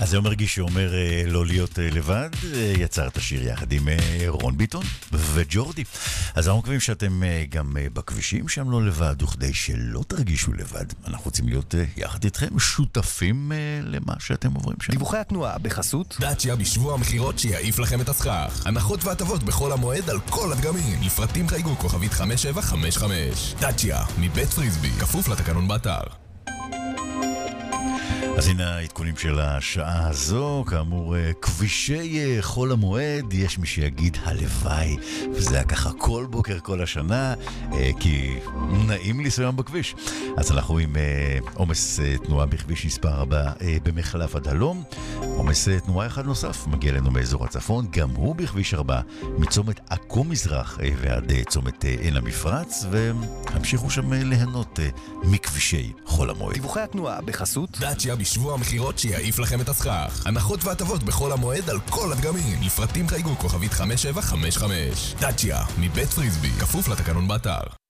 אז זה מרגיש שאומר לא להיות לבד, יצר את השיר יחד עם רון ביטון וג'ורדי. אז אנחנו מקווים שאתם גם בכבישים שם לא לבד, וכדי שלא תרגישו לבד, אנחנו רוצים להיות יחד איתכם שותפים למה שאתם עוברים שם. דיווחי התנועה בחסות דאצ'יה בשבוע המחירות שיעיף לכם את הסכך. הנחות והטבות בכל המועד על כל הדגמים. לפרטים חייגו כוכבית 5755. דאצ'יה מבית פריסבי, כפוף לתקנון באתר. אז הנה העדכונים של השעה הזו, כאמור כבישי חול המועד, יש מי שיגיד הלוואי, וזה היה ככה כל בוקר כל השנה, כי נעים לנסוע בכביש. אז אנחנו עם עומס תנועה בכביש מספר 4 במחלף עד הלום, עומס תנועה אחד נוסף מגיע לנו מאזור הצפון, גם הוא בכביש 4 מצומת עכו מזרח ועד צומת עין המפרץ, והמשיכו שם ליהנות מכבישי חול המועד. דיווחי התנועה בחסות דאצ'יה בשבוע המחירות שיעיף לכם את הסכך. הנחות והטבות בכל המועד על כל הדגמים. לפרטים חייגו כוכבית 5755. דאצ'יה מבית פריסבי, כפוף לתקנון באתר.